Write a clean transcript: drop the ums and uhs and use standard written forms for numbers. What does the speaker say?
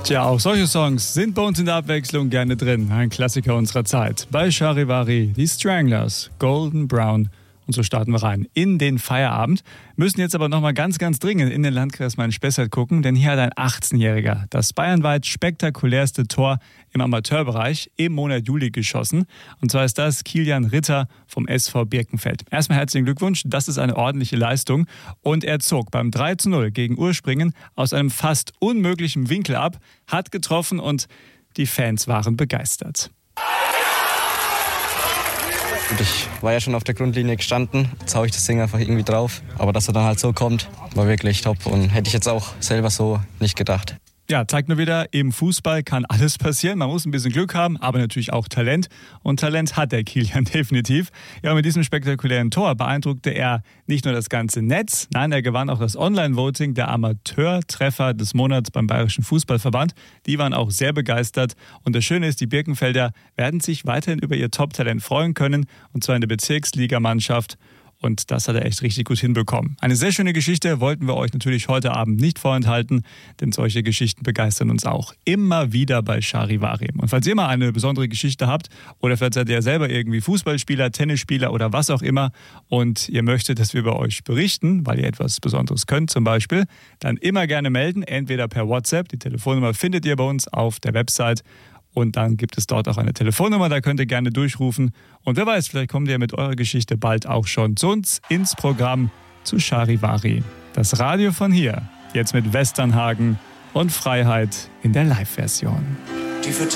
Tja, auch solche Songs sind bei uns in der Abwechslung gerne drin. Ein Klassiker unserer Zeit. Bei Charivari, die Stranglers, Golden Brown. Und so starten wir rein in den Feierabend. Müssen jetzt aber nochmal ganz dringend in den Landkreis Main-Spessart gucken, denn hier hat ein 18-Jähriger das bayernweit spektakulärste Tor im Amateurbereich im Monat Juli geschossen. Und zwar ist das Kilian Ritter vom SV Birkenfeld. Erstmal herzlichen Glückwunsch, das ist eine ordentliche Leistung. Und er zog beim 3:0 gegen Urspringen aus einem fast unmöglichen Winkel ab, hat getroffen und die Fans waren begeistert. Und ich war ja schon auf der Grundlinie gestanden, jetzt haue ich das Ding einfach irgendwie drauf. Aber dass er dann halt so kommt, war wirklich top und hätte ich jetzt auch selber so nicht gedacht. Ja, zeigt nur wieder, im Fußball kann alles passieren. Man muss ein bisschen Glück haben, aber natürlich auch Talent. Und Talent hat der Kilian definitiv. Ja, mit diesem spektakulären Tor beeindruckte er nicht nur das ganze Netz, nein, er gewann auch das Online-Voting der Amateurtreffer des Monats beim Bayerischen Fußballverband. Die waren auch sehr begeistert. Und das Schöne ist, die Birkenfelder werden sich weiterhin über ihr Top-Talent freuen können, und zwar in der Bezirksligamannschaft. Und das hat er echt richtig gut hinbekommen. Eine sehr schöne Geschichte wollten wir euch natürlich heute Abend nicht vorenthalten, denn solche Geschichten begeistern uns auch immer wieder bei Charivari. Und falls ihr mal eine besondere Geschichte habt oder vielleicht seid ihr selber irgendwie Fußballspieler, Tennisspieler oder was auch immer und ihr möchtet, dass wir über euch berichten, weil ihr etwas Besonderes könnt zum Beispiel, dann immer gerne melden, entweder per WhatsApp, die Telefonnummer findet ihr bei uns auf der Website. Und dann gibt es dort auch eine Telefonnummer, da könnt ihr gerne durchrufen. Und wer weiß, vielleicht kommt ihr mit eurer Geschichte bald auch schon zu uns ins Programm zu Charivari. Das Radio von hier, jetzt mit Westernhagen und Freiheit in der Live-Version.